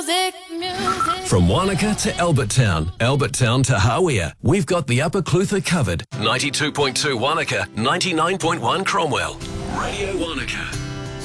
From Wanaka to Albertown, Albertown to Hawea, we've got the Upper Clutha covered. 92.2 Wanaka, 99.1 Cromwell. Radio Wanaka.